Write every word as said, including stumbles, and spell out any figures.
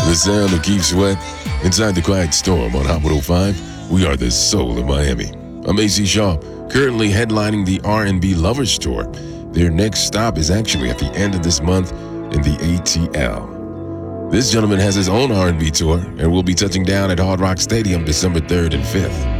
The sound of Keith Sweat inside the Quiet Storm on Hot one oh five. We are the soul of Miami. I'm A C Shaw, currently headlining the R and B Lovers Tour. Their next stop is actually at the end of this month in the A T L. This gentleman has his own R and B tour and will be touching down at Hard Rock Stadium December third and fifth.